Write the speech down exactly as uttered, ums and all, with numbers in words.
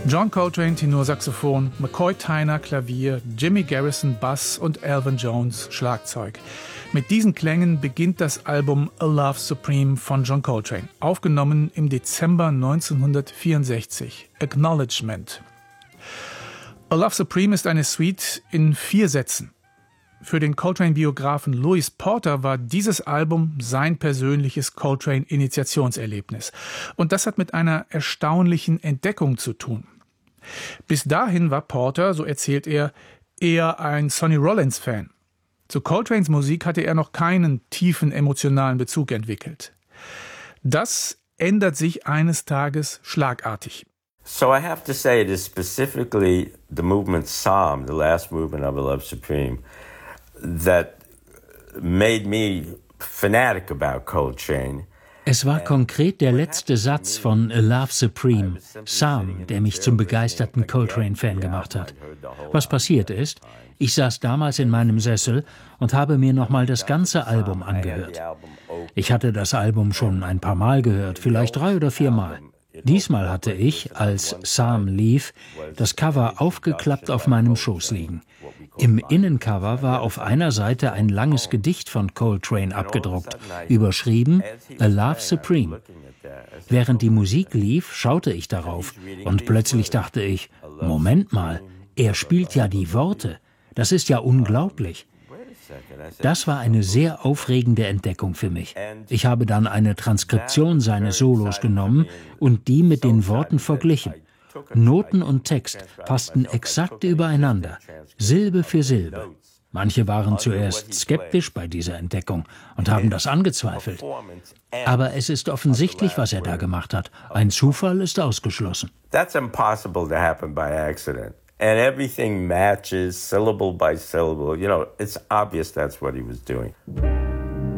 John Coltrane Tenorsaxophon, McCoy Tyner Klavier, Jimmy Garrison Bass und Elvin Jones Schlagzeug. Mit diesen Klängen beginnt das Album A Love Supreme von John Coltrane, aufgenommen im Dezember neunzehnhundertvierundsechzig. Acknowledgement. A Love Supreme ist eine Suite in vier Sätzen. Für den Coltrane-Biografen Louis Porter war dieses Album sein persönliches Coltrane-Initiationserlebnis. Und das hat mit einer erstaunlichen Entdeckung zu tun. Bis dahin war Porter, so erzählt er, eher ein Sonny Rollins-Fan. Zu Coltranes Musik hatte er noch keinen tiefen emotionalen Bezug entwickelt. Das ändert sich eines Tages schlagartig. So I have to say it is specifically the movement Psalm, the last movement of A Love Supreme, that made me fanatic about Coltrane. Es war konkret der letzte Satz von A Love Supreme, Psalm, der mich zum begeisterten Coltrane-Fan gemacht hat. Was passiert ist, ich saß damals in meinem Sessel und habe mir nochmal das ganze Album angehört. Ich hatte das Album schon ein paar Mal gehört, vielleicht drei oder vier Mal. Diesmal hatte ich, als Psalm lief, das Cover aufgeklappt auf meinem Schoß liegen. Im Innencover war auf einer Seite ein langes Gedicht von Coltrane abgedruckt, überschrieben A Love Supreme. Während die Musik lief, schaute ich darauf und plötzlich dachte ich, Moment mal, er spielt ja die Worte. Das ist ja unglaublich. Das war eine sehr aufregende Entdeckung für mich. Ich habe dann eine Transkription seines Solos genommen und die mit den Worten verglichen. Noten und Text passten exakt übereinander, Silbe für Silbe. Manche waren zuerst skeptisch bei dieser Entdeckung und haben das angezweifelt. Aber es ist offensichtlich, was er da gemacht hat. Ein Zufall ist ausgeschlossen. That's impossible to happen by accident. And everything matches syllable by syllable. You know, it's obvious that's what he was doing.